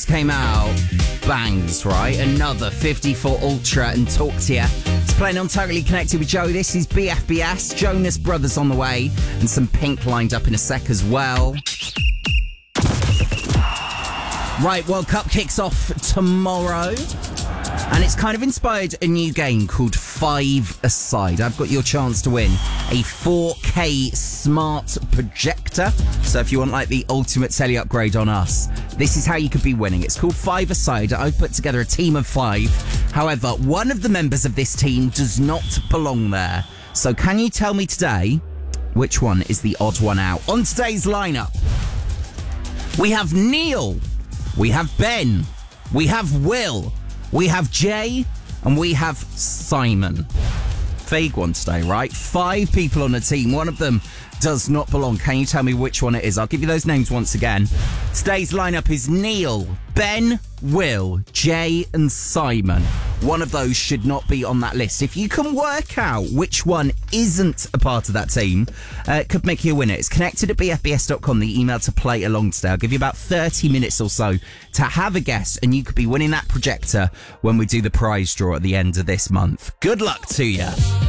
came out. Bangs, right? Another 54 Ultra and Talk to Ya. It's playing on Totally Connected with Joe. This is BFBS. Jonas Brothers on the way. And some Pink lined up in a sec as well. Right, World Cup kicks off tomorrow. And it's kind of inspired a new game called Five Aside. I've got your chance to win a 4K smart projector. So if you want like the ultimate telly upgrade on us, this is how you could be winning. It's called Five Aside. I've put together a team of 5. However, one of the members of this team does not belong there. So can you tell me today which one is the odd one out? On today's lineup, we have Neil, we have Ben, we have Will, we have Jay, and we have Simon. Vague one today, right? 5 people on a team. One of them does not belong. Can you tell me which one it is? I'll give you those names once again. Today's lineup is Neil, Ben, Will, Jay, and Simon. One of those should not be on that list. If you can work out which one isn't a part of that team, it could make you a winner. It's connected at bfbs.com, the email to play along today. I'll give you about 30 minutes or so to have a guess, and you could be winning that projector when we do the prize draw at the end of this month. Good luck to you.